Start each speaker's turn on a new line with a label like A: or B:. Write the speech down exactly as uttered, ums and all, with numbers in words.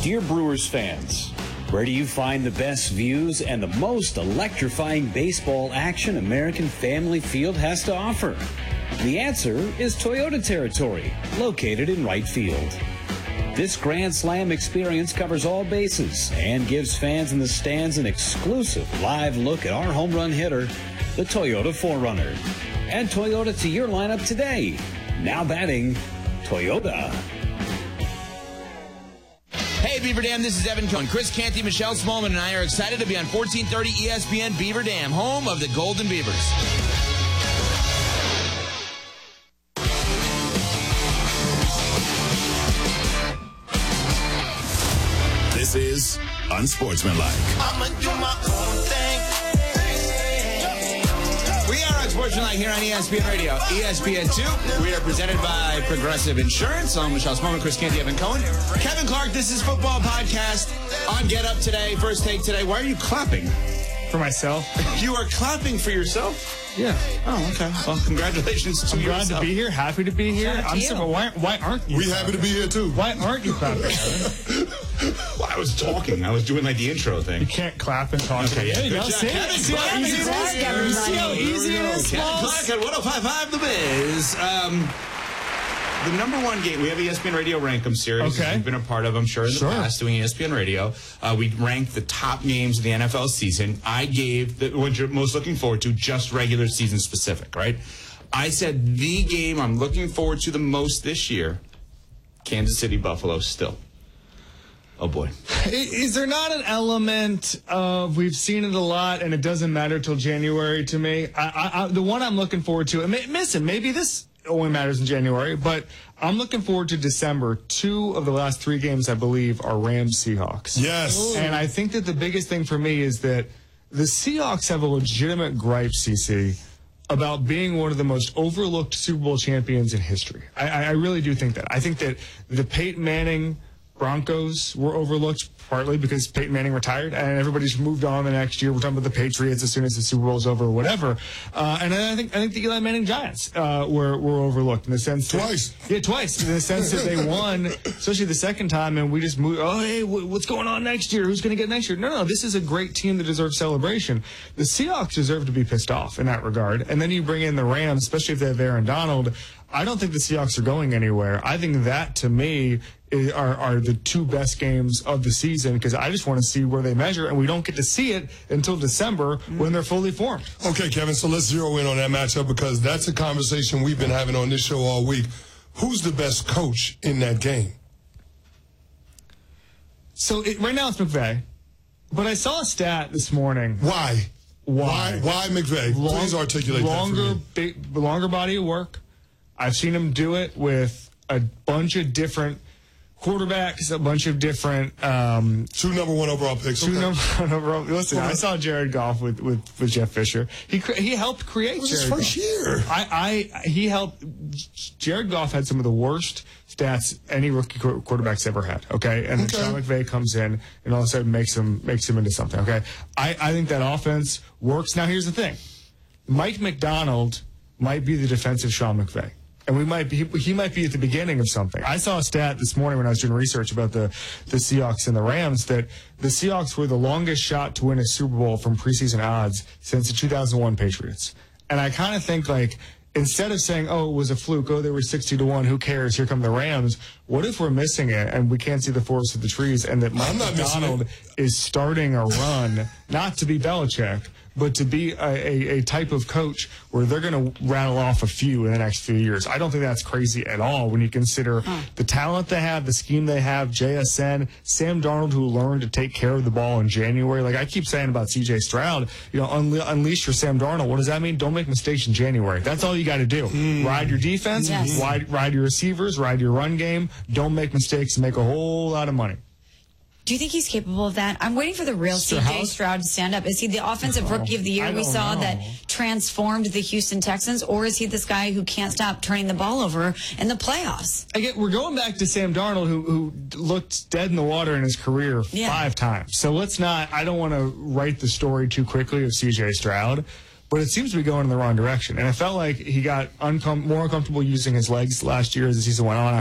A: Dear Brewers fans, where do you find the best views and the most electrifying baseball action American Family Field has to offer? The answer is Toyota territory, located in right field. This Grand Slam experience covers all bases and gives fans in the stands an exclusive live look at our home run hitter, the Toyota four runner. Add Toyota to your lineup today. Now batting, Toyota.
B: Hey, Beaver Dam, this is Evan Cohen. Chris Canty, Michelle Smallman, and I are excited to be on fourteen thirty E S P N Beaver Dam, home of the Golden Beavers.
C: This is Unsportsmanlike.
B: I'ma do my own thing. We are Unsportsmanlike here on E S P N Radio, E S P N two. We are presented by Progressive Insurance. I'm Michelle Smallman, Chris Canty, Evan Cohen. Kevin Clark, this is Football Podcast on Get Up today, First Take today. Why are you clapping?
D: For myself.
B: You are clapping for yourself?
D: Yeah.
B: Oh, okay. Well, congratulations to
D: I'm glad
B: yourself.
D: to be here. Happy to be here.
B: Shout out to
D: I'm
B: you.
D: so, why, why aren't you?
E: We happy to be here too.
D: Why aren't you clapping?
B: Well, I was talking. I was doing like the intro thing.
D: You can't clap and talk.
B: Okay, yeah.
D: There you
B: Good
D: go.
B: job.
D: See,
B: Kevin
D: see how
B: Clark.
D: easy it is?
B: Kevin
D: You see how easy it is?
B: Kevin
D: Smalls?
B: Clark at one oh five point five The Biz. Um, the number one game, we have E S P N Radio Rankum series.
D: Okay.
B: We've been a part of, I'm sure, in the
D: Sure.
B: past, doing E S P N Radio. Uh, we ranked the top games of the N F L season. I gave the, what you're most looking forward to, just regular season specific, right? I said the game I'm looking forward to the most this year, Kansas City Buffalo still. Oh, boy.
D: Is there not an element of we've seen it a lot and it doesn't matter till January to me? I, I, I, the one I'm looking forward to, and may, listen, maybe this only matters in January, but I'm looking forward to December. Two of the last three games, I believe, are Rams-Seahawks.
E: Yes.
D: And I think that the biggest thing for me is that the Seahawks have a legitimate gripe, C C, about being one of the most overlooked Super Bowl champions in history. I, I really do think that. I think that the Peyton Manning Broncos were overlooked partly because Peyton Manning retired and everybody's moved on the next year. We're talking about the Patriots as soon as the Super Bowl is over or whatever. Uh, and I think I think the Eli Manning Giants uh, were were overlooked in the sense that,
E: Twice.
D: Yeah, twice in the sense that they won, especially the second time, and we just moved. Oh, hey, what's going on next year? Who's going to get next year? No, no, this is a great team that deserves celebration. The Seahawks deserve to be pissed off in that regard. And then you bring in the Rams, especially if they have Aaron Donald. I don't think the Seahawks are going anywhere. I think that, to me, is, are, are the two best games of the season because I just want to see where they measure, and we don't get to see it until December when they're fully formed.
E: Okay, Kevin, so let's zero in on that matchup because that's a conversation we've been having on this show all week. Who's the best coach in that game?
D: So it, right now it's McVay, but I saw a stat this morning.
E: Why?
D: Why?
E: Why, Why McVay?
D: Long-
E: Please articulate
D: longer,
E: that for me.
D: big, longer body of work. I've seen him do it with a bunch of different quarterbacks, a bunch of different um,
E: Two number one overall picks.
D: two
E: okay.
D: number one overall. Listen,
E: Okay.
D: I saw Jared Goff with, with, with Jeff Fisher. He cre- he helped create
E: It was
D: Jared
E: his first
D: Goff.
E: year.
D: I, I he helped. Jared Goff had some of the worst stats any rookie qu- quarterback's ever had. Okay, and then
E: Okay.
D: Sean McVay comes in and all of a sudden makes him makes him into something. Okay, I, I think that offense works. Now here's the thing: Mike McDonald might be the defensive Sean McVay. And we might be, he, he might be at the beginning of something. I saw a stat this morning when I was doing research about the, the Seahawks and the Rams that the Seahawks were the longest shot to win a Super Bowl from preseason odds since the two thousand one Patriots. And I kind of think, like, instead of saying, oh, it was a fluke, oh, they were sixty to one, who cares, here come the Rams, what if we're missing it and we can't see the forest of the trees and that Mike
E: I'm not missing
D: McDonald
E: it.
D: is starting a run, not to be Belichick, but to be a, a, a type of coach where they're going to rattle off a few in the next few years. I don't think that's crazy at all when you consider huh. the talent they have, the scheme they have, J S N, Sam Darnold, who learned to take care of the ball in January. Like I keep saying about C J Stroud, you know, unle- unleash your Sam Darnold. What does that mean? Don't make mistakes in January. That's all you got to do. Mm. Ride your defense,
F: yes.
D: ride, ride your receivers, ride your run game. Don't make mistakes and make a whole lot of money.
F: Do you think he's capable of that? I'm waiting for the real C J Stroud to stand up. Is he the offensive
D: Oh,
F: rookie of the year
D: I
F: we
D: don't
F: saw
D: know.
F: that transformed the Houston Texans, or is he this guy who can't stop turning the ball over in the playoffs?
D: Again, we're going back to Sam Darnold, who, who looked dead in the water in his career
F: Yeah.
D: five times. So let's not, I don't want to write the story too quickly of C J Stroud, but it seems to be going in the wrong direction. And it felt like he got uncom- more uncomfortable using his legs last year as the season went on.